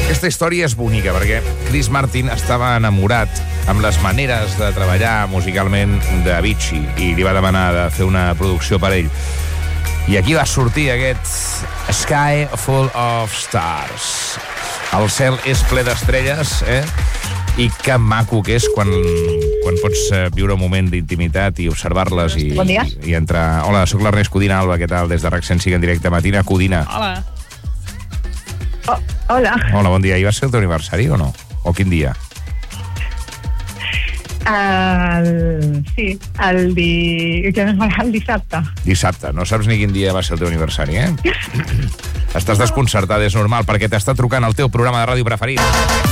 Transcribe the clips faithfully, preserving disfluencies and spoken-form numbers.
Aquesta història és bonica, perquè Chris Martin estava enamorat amb les maneres de treballar musicalment de Avicii i li va demanar de fer una producció per ell. I aquí va sortir aquest Sky Full of Stars. El cel és ple d'estrelles, eh? I que maco que és quan, quan pots viure un moment d'intimitat i observar-les i, bon dia. i, i entrar... Hola, sóc l'Ernest Codina, Alba, què tal? Des de RAC cent cinc en directe, Matina Codina. Hola. Oh, hola. Hola, bon dia. I va ser el teu aniversari o no? O quin dia? El... Sí, el, di... el dissabte. Dissabte. No saps ni quin dia va ser el teu aniversari, eh? Estàs desconcertada, és normal, perquè t'està trucant el teu programa de ràdio preferit.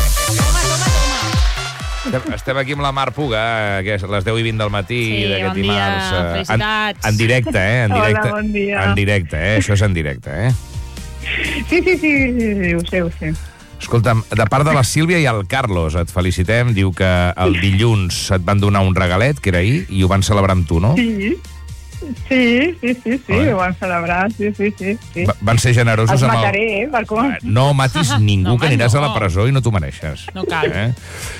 Estem aquí amb la Mar Puga, que és les deu i vint del matí sí, d'aquest bon dimarts. Dia, felicitats. En, en directe, eh? En directe, Hola, bon dia. En directe, eh? Això és en directe, eh? Sí, sí, sí, sí, sí, ho sé, ho sé. Escolta'm, de part de la Sílvia i el Carlos, et felicitem. Diu que el dilluns et van donar un regalet, que era ahir, i ho van celebrar amb tu, no? Sí, sí, sí, sí, sí, ho van celebrar, sí, sí, sí. sí. Va, van ser generosos Els amb el... mataré, eh, per com? No matis ningú, No, que aniràs no. a la presó i no t'ho mereixes. No cal. Eh?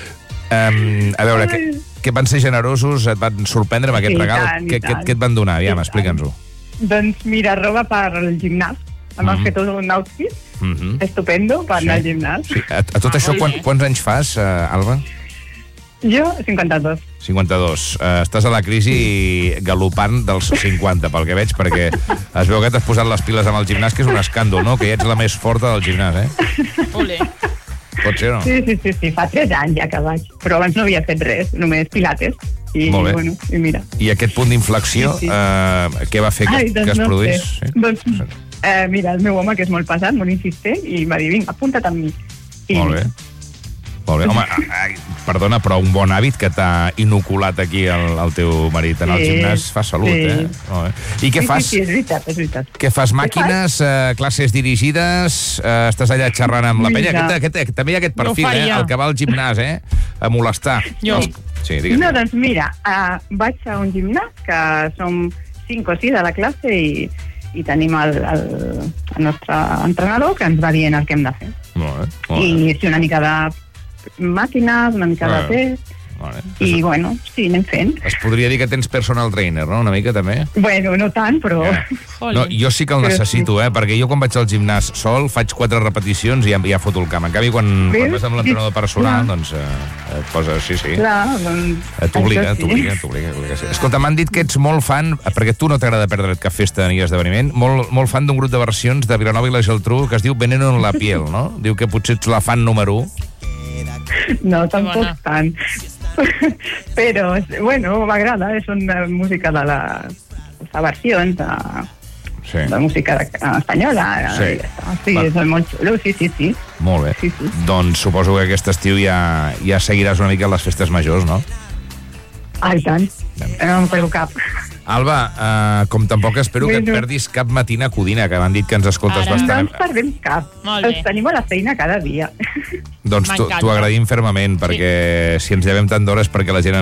Um, a veure, que, que van ser generosos, et van sorprendre amb aquest Sí, regal. tant, Què, i què, tant. què et van donar? Aviam, I explica'ns-ho. Doncs mira, roba per al gimnàs. Em van Mhm. fer tot un outfit Mm -hmm. estupendo per Sí. anar al gimnàs. Sí. A, a tot Ah, això, molt quan, bé. quants anys fas, uh, Alba? Jo, cinquanta-dos. cinquanta-dos. Uh, estàs a la crisi galopant dels cinquanta, pel que veig, perquè es veu que t'has posat les piles amb el gimnàs, que és un escàndol, no? Que ja ets la més forta del gimnàs, eh? Ole. Pot ser o no? Sí, sí, sí, sí, fa tres anys ja que vaig. Però abans no havia fet res, només pilates. I, Molt bé. bueno, i mira. I aquest punt d'inflexió, Sí, sí. uh, què va fer que, Ai, doncs que es no produís? sé. Sí? Doncs, eh, mira, el meu home, que és molt pesat, molt insistent, i va dir, vinga, apunta't amb mi. I, Molt bé. Molt bé. Home, ai, perdona, però un bon hàbit que t'ha inoculat aquí el, el teu marit en el Sí, gimnàs fa salut, sí. eh? Molt bé. I què sí, fas? Sí, sí, és veritat, és veritat. Què fas? Màquines, eh, classes dirigides, eh, estàs allà xerrant amb la penya? Mira. Aquest, aquest, també hi ha aquest Jo ho perfil, eh? faria. El que va al gimnàs, eh? A molestar. Jo. Sí, digue'm. No, doncs mira, uh, vaig a un gimnàs, que som cinc o sis a la classe, i, i tenim el, el, el nostre entrenador que ens va dient el que hem de fer. Molt bé. Molt bé. I sí, una mica de màquines, una mica Ah. de test, Molt bé. i bueno, sí, anem fent. Es podria dir que tens personal trainer, no? Una mica, també? Bueno, no tant, però... Ja. Ole. No, jo sí que el Però necessito, eh? Perquè jo quan vaig al gimnàs sol faig quatre repeticions i ja, ja foto el camp. En canvi, quan, Veus? quan vas amb l'entrenador personal, Clar. doncs eh, et poses... Sí, sí. Clar, doncs... Eh, T'obliga, això sí. t'obliga, t'obliga, t'obliga. Sí. Escolta, m'han dit que ets molt fan, perquè tu no t'agrada perdre't cap festa ni esdeveniment, molt, molt fan d'un grup de versions de Vilanova i la Geltrú que es diu Veneno en la piel, no? Diu que potser ets la fan número un. No, tampoc bona. tant. Però, bueno, m'agrada, és una música de les de versions, de, Sí, de música de, espanyola. Sí. i ja està. Sí, Va. és molt xulo, sí, sí, sí. molt bé. Sí, sí. Doncs suposo que aquest estiu ja, ja seguiràs una mica les festes majors, no? Ai, tant. No em perdo cap. Alba, uh, com tampoc espero que et Bueno. perdis cap Matina Codina, que m'han dit que ens escoltes Ara. No bastant. ens perdem cap. Molt bé. Els tenim a la feina cada dia. Doncs t'ho M'encanta. t'ho agraïm fermament, perquè si ens llevem tant d'hores perquè la gent